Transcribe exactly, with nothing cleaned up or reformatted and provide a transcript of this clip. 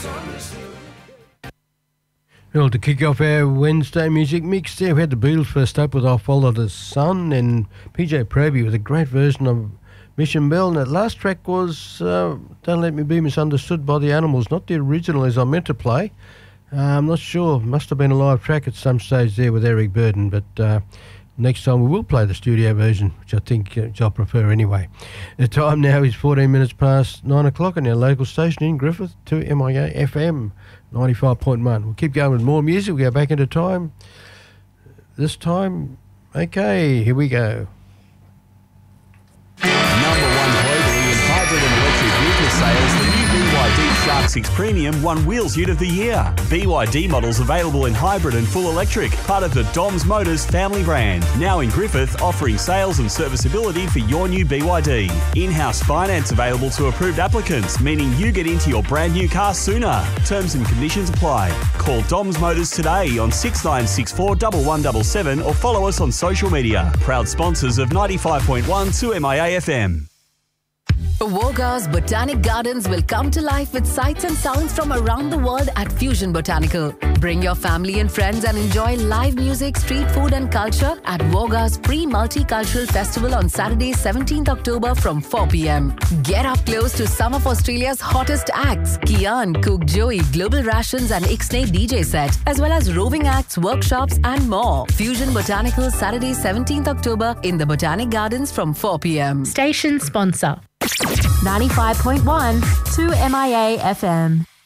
Well, to kick off our Wednesday music mix there, we had the Beatles first up with I'll Follow the Sun, and P J Proby with a great version of Mission Bell. And that last track was uh, Don't Let Me Be Misunderstood by the Animals, not the original as I meant to play. Uh, I'm not sure, must have been a live track at some stage there with Eric Burden, but uh, next time we will play the studio version, which I think uh, which I prefer anyway. The time now is fourteen minutes past nine o'clock on our local station in Griffith, to M I A F M ninety-five point one. We'll keep going with more music. We'll go back into time. This time, okay, here we go. Number one globally in hybrid and electric vehicle sales, the new B Y D Shark six Premium won Wheels Ute of the Year. B Y D models available in hybrid and full electric, part of the Doms Motors family brand. Now in Griffith, offering sales and serviceability for your new B Y D. In-house finance available to approved applicants, meaning you get into your brand new car sooner. Terms and conditions apply. Call Doms Motors today on six nine six four, one one seven seven or follow us on social media. Proud sponsors of ninety-five point one to M I A F M. Wogar's Botanic Gardens will come to life with sights and sounds from around the world at Fusion Botanical. Bring your family and friends and enjoy live music, street food and culture at Wogar's pre-multicultural festival on Saturday, seventeenth October from four p.m. Get up close to some of Australia's hottest acts, Kian, Cook Joey, Global Rations and Ixnay D J set, as well as roving acts, workshops and more. Fusion Botanical, Saturday, seventeenth October in the Botanic Gardens from four p.m. Station sponsor. ninety-five point one to M I A F M.